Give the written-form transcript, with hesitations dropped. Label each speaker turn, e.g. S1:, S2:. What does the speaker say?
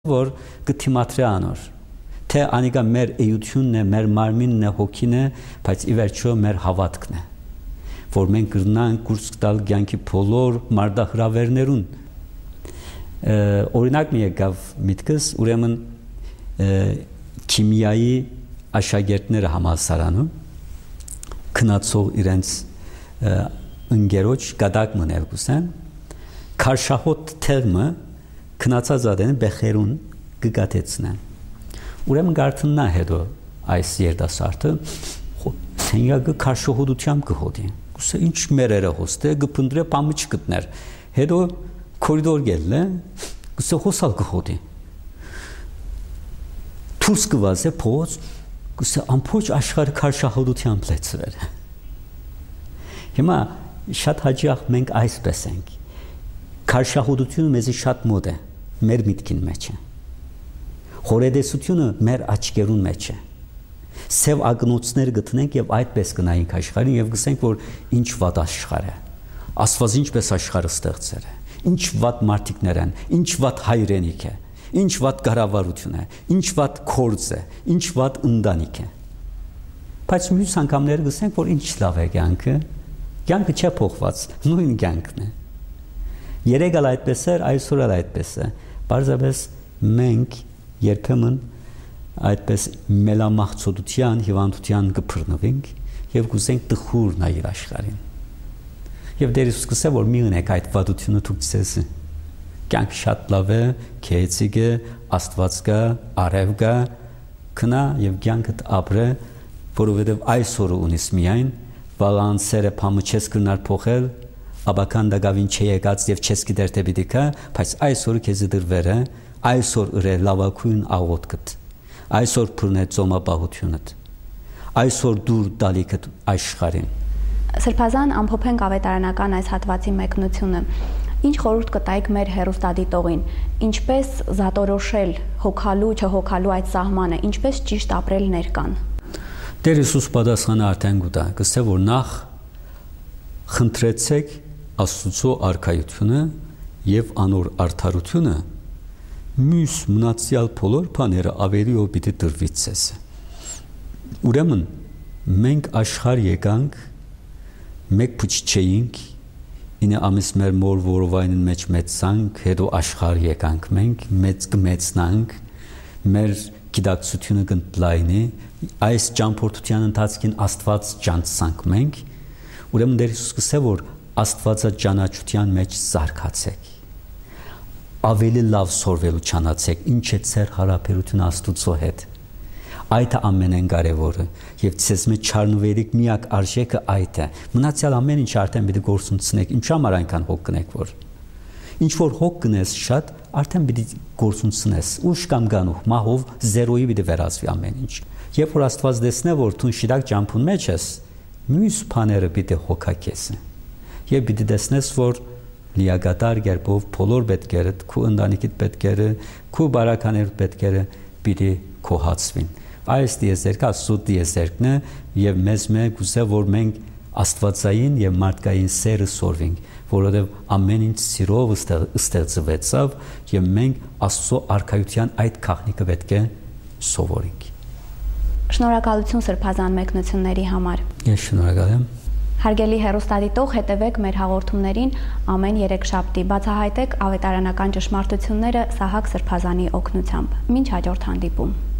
S1: որ գտիմատրի անոր թե անիկա մեր էությունն է, մեր մարմինն է, հոգին է, բայց ի վերջո մեր հավատքն է, որ մենք կրնանք կուրս տալ կյանքի բոլոր մարդահրավերներուն։ Օրինակ մի եկավ միտքս, ուրեմն քիմիայի աշակերտները համալսարանում քնացող իրենց ընկերոջ գդակ մնել գուսեն, քարշահոտ թեղմը քնացած ադեն բեխերուն գգաթեցնեն։ Ուրեմն գարտնա հետո այս երդասարտը սենյակը քարշահոտությամբ կհոտի։ Գուցե ինչ մերերը հոստե գփնդրե պամը չգտներ։ Հետո կորիդոր գելը գուցե հոսալ կհոտի։ Թուրս կվազե փոց գուցե ամփոչ աշխարհը քարշահոտությամբ լեցվել։ Հիմա շատ հաջող մենք այսպես ենք։ Քարշահոտությունը մեզի շատ մոտ է, մեր միտքին մեջ է։ Խորեդեսությունը մեր աչքերուն մեջ է։ Սև ակնոցներ գտնենք եւ այդպես կնայենք աշխարհին եւ գսենք, որ ինչ վատ աշխարհ է։ Աստված ինչպես աշխարհը ստեղծել է։ Ինչ վատ մարդիկներ են, ինչ վատ հայրենիք է, ինչ վատ կառավարություն է, ինչ վատ քորձ է, ինչ վատ ընտանիք է։ Բայց մյուս անգամներ գսենք, որ ինչ լավ է կյանքը։ Կյանքը չէ փոխված, նույն կյանքն է։ Երեք էլ այդպես էր, այսօր էլ այդպես է։ Պարզապես մենք երբեմն այդպես մելամաղձոտության, հիվանդության կփռնվենք եւ կուզենք տխուր նայել աշխարհին։ Եվ Տեր Հիսուս կսե որ մի ունեք այդ վատությունը դուք ցես։ Կյանքը շատ լավ է, քեծիկ է, Աստված կա, արև կա, քնա եւ կյանքդ ապրե, որովհետեւ այսօրը ունես միայն բալանսերը փամը չես կնար փոխել, աբական դակավին չեկած եւ չես գիտեր թե պիտի կա, բայց այսօրը քեզ դրվեր է, այսօր ըրե լավակույն աղոթքդ, այսօր փռնե ծոմապահությունդ, այսօր դուր դալիքդ աշխարհին։
S2: Սրբազան ամփոփենք ավետարանական այս հատվածի մեկնությունը։ Ինչ խորհուրդ կտայիք մեր հերոստատիտողին, ինչպես զատորոշել հոգալու, չհոգալու այդ սահմանը, ինչպես ճիշտ ապրել ներկան։
S1: Տեր Հիսուս պատասխանը արդեն գուտա, կսե որ նախ խնդրեցեք Աստծո արքայությունը եւ անոր արդարությունը, մյուս մնացյալ բոլոր բաները ավելիով պիտի տրվի ցես։ Ուրեմն մենք աշխարհ եկանք, մեկ փուչ չէինք, ինը ամիս մեր մոր որովայնին մեջ մեծանք, հետո աշխարհ եկանք մենք, մեծ կմեծնանք, մեր գիտակցությունը կընտլայնի, այս ճամփորդության ընթացքին Աստված ճանցանք մենք, ուրեմն Տեր Հիսուս կսե որ Աստվածաճանաչության մեջ զարգացեք, ավելի լավ սորվելու չանացեք, ինչ է ձեր հարաբերությունը Աստուծո հետ, այդ է ամենեն կարևորը, եւ ցեզ մեջ չառնվելիք միակ արժեքը այդ է, մնացյալ ամեն ինչ արդեն պիտի գործունեցնեք, ինչ համար այնքան հոգ կնեք որ, ինչ որ հոգ կնես շատ, արդեն պիտի գործունեցնես, ուշ կամ գանուх, մահով զերոյի պիտի վերածվի ամեն ինչ, երբ որ Աստված տեսնե որ դու շիրակ ճամփուն մեջ ես, մյուս բաները պիտի հոգակես եւ պիտի տեսնես որ լիակատար կերպով բոլոր պետքերդ, քու ընտանիքիդ պետքերը, քու բարականերդ պետքերը պիտի կոհացվին։ Այս դիեզերքը Աստծո դիեզերքն է եւ մեզ գուցե որ մենք աստվածային եւ մարդկային սերը սորվենք, որովհետեւ ամեն ինչ սիրով ստեղծվեցավ եւ մենք Աստծո արքայության այդ քաղաքնիկը պետք է սովորենք։
S2: Շնորհակալություն սրբազան մեկնությունների համար։
S1: Ես շնորհակալ եմ։
S2: Հարգելի հեռուստադիտող, հետևեք մեր հաղորդումներին ամեն երեքշաբթի, բացահայտեք ավետարանական ճշմարտությունները Սահակ Սրբազանի օգնությամբ։ Մինչ հաջորդ հանդիպում։